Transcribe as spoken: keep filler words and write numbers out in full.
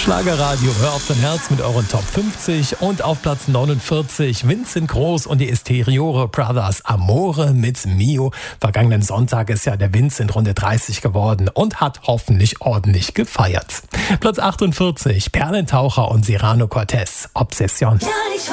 Schlagerradio, hör auf dein Herz mit euren Top fünfzig und auf Platz neunundvierzig Vincent Groß und die Esteriore Brothers Amore mit Mio. Vergangenen Sonntag ist ja der Vincent Runde dreißig geworden und hat hoffentlich ordentlich gefeiert. Platz achtundvierzig Perlentaucher und Cyrano Cortez Obsession. Ja, ich